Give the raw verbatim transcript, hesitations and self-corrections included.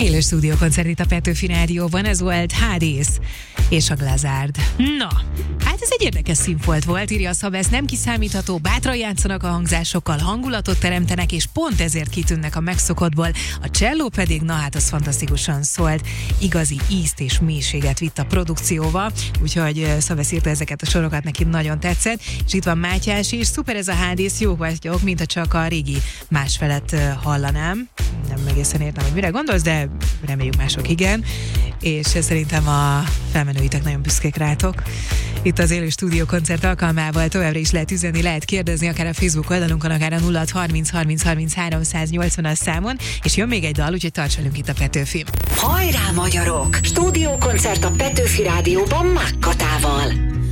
Élő stúdiókoncert itt a Petőfi Rádióban, ez volt Hades és a Glazárd. Na, hát ez egy érdekes színfolt volt, írja a Szabesz, nem kiszámítható, bátran játszanak a hangzásokkal, hangulatot teremtenek, és pont ezért kitűnnek a megszokottból. A cselló pedig, na hát az fantasztikusan szólt, igazi ízt és mélységet vitt a produkcióba, úgyhogy Szabesz írta ezeket a sorokat, neki nagyon tetszett, és itt van Mátyás is, szuper ez a Hades, jó vagyok, mintha csak a régi más felett hallanám. Nem egészen értem, hogy mire gondolsz, de reméljük mások igen, és szerintem a felmenőitek nagyon büszkék rátok. Itt az élő stúdiókoncert alkalmával továbbra is lehet üzenni, lehet kérdezni, akár a Facebook oldalunkon, akár a nulla hat harminc harminc harminchárom nyolcvan számon, és jön még egy dal, úgyhogy tarts velünk itt a Petőfi. Hajrá magyarok! Stúdiókoncert a Petőfi Rádióban Mákkatával.